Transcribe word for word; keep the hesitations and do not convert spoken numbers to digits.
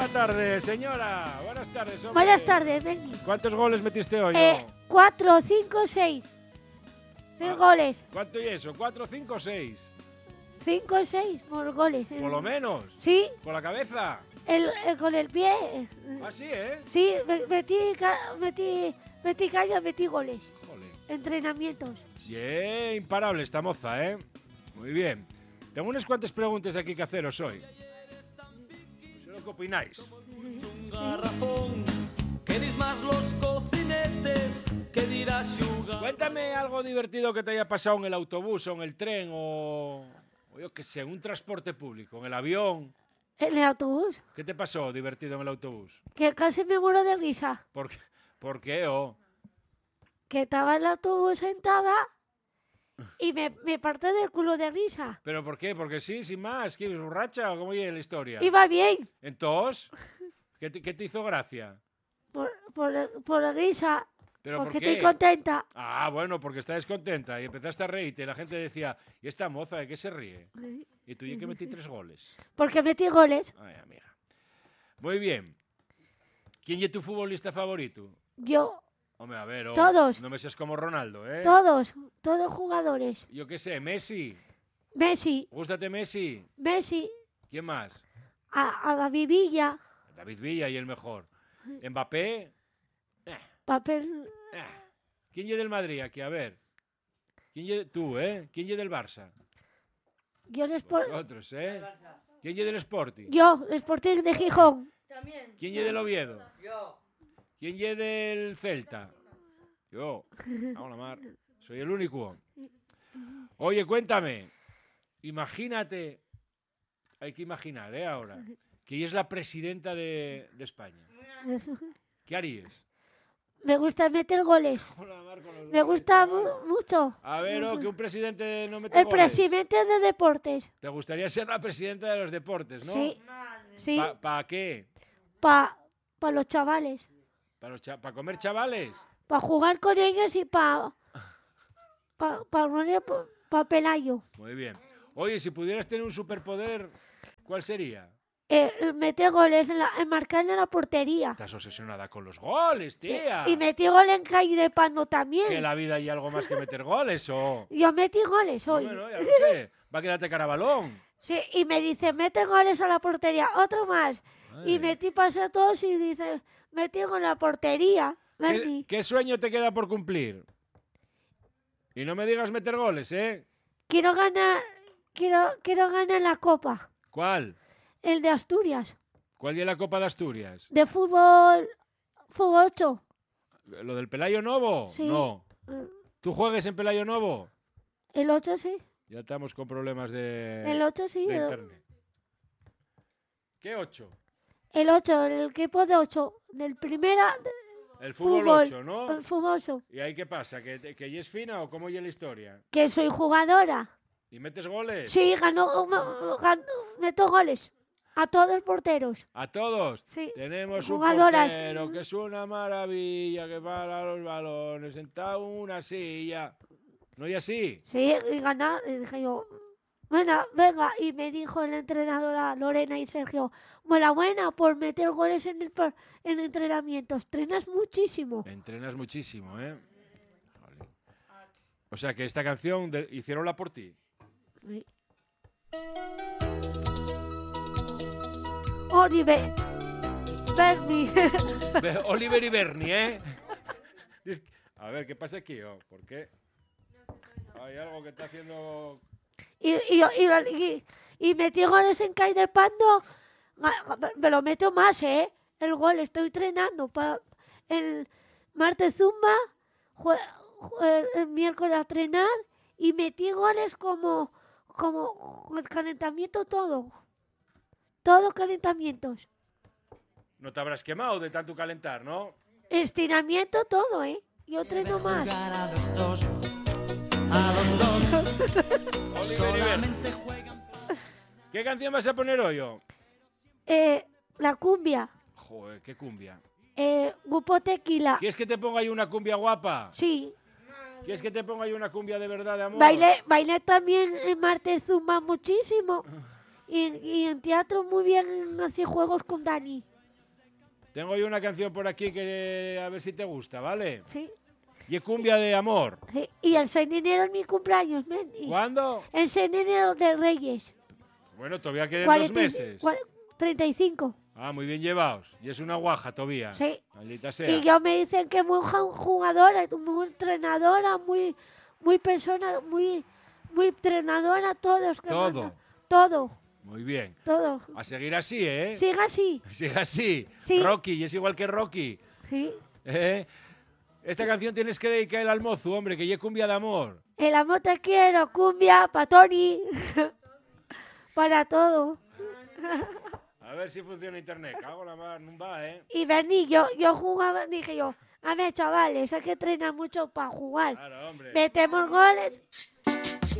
la tarde, señora. Buenas tardes, hombre. Buenas tardes, Benny. ¿Cuántos goles metiste hoy? Eh, no? cuatro, cinco, seis. Seis Ah, goles. ¿Cuánto y eso? ¿Cuatro, cinco, seis? Cinco, seis por goles. Por lo menos. Sí. ¿Con la cabeza? El, el- con el pie. Ah, sí, ¿eh? Sí, me- metí, ca- metí, metí caña, metí goles. Jolín. Entrenamientos. Bien, imparable esta moza, ¿eh? Muy bien. Tengo unas cuantas preguntas aquí que haceros hoy. No sé lo que opináis. Un garrafón, queréis más los cocinetes, que dirá Xugar. Cuéntame algo divertido que te haya pasado en el autobús o en el tren o, o yo qué sé, en un transporte público, en el avión. En el autobús. ¿Qué te pasó divertido en el autobús? Que casi me muero de risa. ¿Por qué? ¿Por qué? Oh? Que estaba en el autobús sentada y me, me parte del culo de risa. ¿Pero por qué? Porque sí, sin más. ¿Qué, borracha o cómo iba la historia? Iba bien. Entonces, ¿qué te, qué te hizo gracia? Por, por, por la risa. ¿Pero porque por qué? estoy contenta. Ah, bueno, porque está descontenta y empezaste a reírte y la gente decía, ¿y esta moza de qué se ríe? Y tú, ¿y que metí tres goles? Porque metí goles. Ay, amiga. Muy bien. ¿Quién es tu futbolista favorito? Yo, Hombre, a ver, oh, Todos. no me seas como Ronaldo, ¿eh? todos, todos jugadores. Yo qué sé, Messi. Messi, ¿Gústate Messi? Messi, ¿Quién más? a, a David Villa, David Villa y el mejor. Mbappé. Eh, papel. eh. ¿Quién es del Madrid aquí? A ver. ¿Quién es tú, eh? ¿Quién es del Barça? Yo, el Sport- Vosotros, ¿eh? ¿Quién es del Sporting? yo, el Sporting de Gijón. ¿Quién es del Oviedo? ¿Quién es del Celta? Yo. Vamos a la mar. Soy el único. Oye, cuéntame. Imagínate. Hay que imaginar, ¿eh? Ahora. Que ella es la presidenta de, de España. ¿Qué harías? Me gusta meter goles. Vamos a la mar con los Me goles, gusta chaval. mu- mucho. A ver, oh, que un presidente no mete El goles. presidente de deportes. ¿Te gustaría ser la presidenta de los deportes, no? Sí, sí, ¿Para qué? para pa los chavales. ¿Para comer chavales? Para jugar con ellos y para pa, pa, pa, pa Pelayo. Muy bien. Oye, si pudieras tener un superpoder, ¿cuál sería? Eh, meter goles, en, la, en marcar en la portería. Estás obsesionada con los goles, tía. Y metí gol en calle de Pando también. Que en la vida hay algo más que meter goles, ¿o? Yo metí goles hoy. Bueno, ya lo sé. Va a quedarte cara balón. Sí, y me dice, mete goles a la portería, otro más. Ay. Y metí pase a todos y dice, metí con la portería. ¿Qué, Bernie. qué sueño te queda por cumplir? Y no me digas meter goles, ¿eh? Quiero ganar, quiero, quiero ganar la copa. ¿Cuál? El de Asturias. ¿Cuál es la Copa de Asturias? De fútbol, fútbol ocho. ¿Lo del Pelayo Novo? Sí. No. ¿Tú juegues en Pelayo Novo? El ocho sí. Ya estamos con problemas de, El ocho sí. de El, internet. ¿Qué ocho? el ocho, el equipo de ocho. Del primera, El fútbol, Fútbol. ocho, ¿no? el fútbol ocho. ¿Y ahí qué pasa? ¿Que, que es fina o cómo es la historia? Que soy jugadora. ¿Y metes goles? Sí, ganó, ganó meto goles. A todos los porteros. ¿A todos? Sí. Tenemos Jugadoras. un portero que es una maravilla, que para los balones, sentado en una silla. ¿No es así? Sí, y ganar. Y dije yo, bueno, venga. Y me dijo la entrenadora Lorena y Sergio, buena buena por meter goles en el par- en entrenamientos. Entrenas muchísimo. Entrenas muchísimo, ¿eh? Jolín. O sea que esta canción de, hicieronla por ti. Sí. Oliver, Bernie. Be- Oliver y Bernie, ¿eh? A ver, ¿qué pasa aquí? Oh, ¿por qué? Hay algo que está haciendo... y, y, y, y, y metí goles en Cai de Pando. Ga- Me lo meto más, ¿eh? El gol, estoy entrenando para el martes zumba, jue- jue- el miércoles a entrenar y metí goles como, como el calentamiento todo. Todos calentamientos. No te habrás quemado de tanto calentar, ¿no? Estiramiento todo, ¿eh? Yo entreno más. Jugar a los dos, a los dos. Oliver y Bernie. Solamente juegan. ¿Qué canción vas a poner hoy, oh? Eh, la cumbia. Joder, qué cumbia. Eh, Grupo Tequila. ¿Quieres que te ponga ahí una cumbia guapa? Sí. ¿Quieres que te ponga ahí una cumbia de verdad, de amor? Bailé, bailé también en martes zumba muchísimo. Y, y en teatro muy bien hacía juegos con Dani. tengo yo una canción por aquí que a ver si te gusta, ¿vale? Sí. Y es cumbia de amor. Sí. Y el seis de enero es mi cumpleaños, men. Y ¿Cuándo? el seis de enero de Reyes. Bueno, todavía quedan cuarenta dos y- meses. cua- treinta y cinco. Ah, muy bien llevados. Y es una guaja todavía. Sí. Maldita sea. Y yo me dicen que muy ju- jugadora, muy entrenadora, muy, muy persona, muy, muy entrenadora, todos. que Todo. manda- Todo, Muy bien. todo. A seguir así, ¿eh? Siga así. Siga así. Sí. Rocky, y es igual que Rocky. Sí. ¿Eh? Esta canción tienes que dedicarla al mozo, hombre, que ya cumbia de amor. El amor te quiero, cumbia, pa' Tony. Para todo. A ver si funciona internet. Cago en la mar, no va, ¿eh? Y Berni, yo, yo jugaba, dije yo, a ver, chavales, hay que entrenar mucho para jugar. Claro, hombre. Metemos goles.